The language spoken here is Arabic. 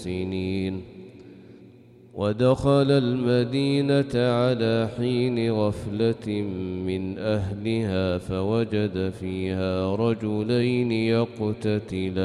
سنين. ودخل المدينة على حين غفلة من أهلها فوجد فيها رجلين يقتتلان